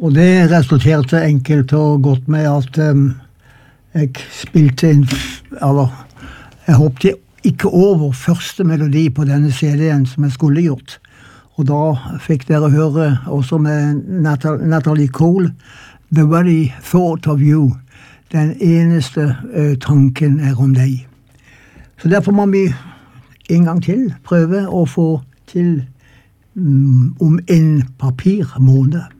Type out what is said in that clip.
Og det resulterte enkelt og godt med at jeg spilte jeg hoppet ikke over første melodi på denne CD-en som jeg skulle gjort. Og da fikk dere høre også med Natalie Cole, The Very Thought of You. Den eneste tanken om deg. Så derfor må vi en gang til prøve å få til om en papirmåned.